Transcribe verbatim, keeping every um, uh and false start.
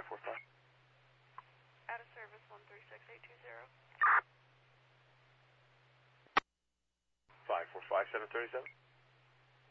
five four five. Out of service one three six eight two zero. five four five, seven thirty-seven.